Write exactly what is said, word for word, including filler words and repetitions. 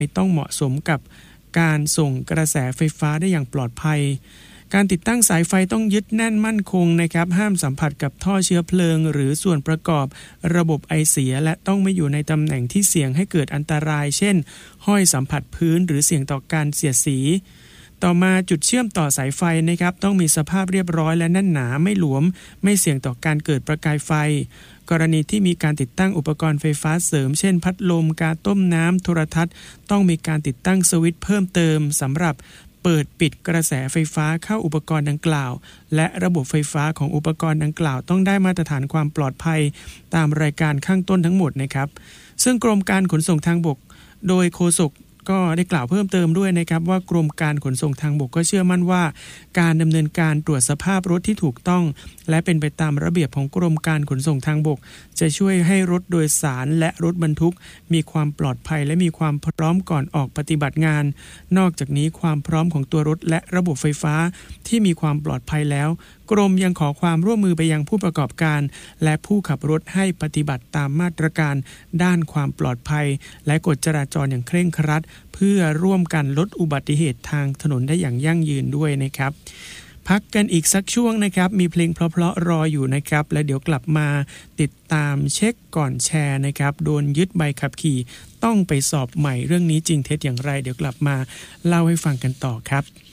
ต้องเหมาะสมกับการส่งกระแสไฟฟ้าได้อย่างปลอดภัยการติดตั้งสายไฟต้องยึดแน่นมั่นคงนะครับห้ามสัมผัสกับท่อเชื้อเพลิงหรือส่วนประกอบระบบไอเสียและต้องไม่อยู่ในตำแหน่งที่เสี่ยงให้เกิดอันตรายเช่นห้อยสัมผัสพื้นหรือเสี่ยงต่อการเสียดสีต่อมาจุดเชื่อมต่อสายไฟนะครับต้องมีสภาพเรียบร้อยและแน่นหนาไม่หลวมไม่เสี่ยงต่อการเกิดประกายไฟกรณีที่มีการติดตั้งอุปกรณ์ไฟฟ้าเสริมเช่นพัดลมกาต้มน้ำโทรทัศน์ต้องมีการติดตั้งสวิตช์เพิ่มเติมสำหรับเปิดปิดกระแสไฟฟ้าเข้าอุปกรณ์ดังกล่าวและระบบไฟฟ้าของอุปกรณ์ดังกล่าวต้องได้มาตรฐานความปลอดภัยตามรายการข้างต้นทั้งหมดนะครับซึ่งกรมการขนส่งทางบกโดยโฆษกก็ได้กล่าวเพิ่มเติมด้วยนะครับว่ากรมการขนส่งทางบกก็เชื่อมั่นว่าการดำเนินการตรวจสภาพรถที่ถูกต้องและเป็นไปตามระเบียบของกรมการขนส่งทางบกจะช่วยให้รถโดยสารและรถบรรทุกมีความปลอดภัยและมีความพร้อมก่อนออกปฏิบัติงานนอกจากนี้ความพร้อมของตัวรถและระบบไฟฟ้าที่มีความปลอดภัยแล้วกรมยังขอความร่วมมือไปยังผู้ประกอบการและผู้ขับรถให้ปฏิบัติตามมาตรการด้านความปลอดภัยและกฎจราจรอย่างเคร่งครัดเพื่อร่วมกันลดอุบัติเหตุทางถนนได้อย่างยั่งยืนด้วยนะครับพักกันอีกสักช่วงนะครับมีเพลงเพราะๆรออยู่นะครับและเดี๋ยวกลับมาติดตามเช็คก่อนแชร์นะครับโดนยึดใบขับขี่ต้องไปสอบใหม่เรื่องนี้จริงเท็จอย่างไรเดี๋ยวกลับมาเล่าให้ฟังกันต่อครับ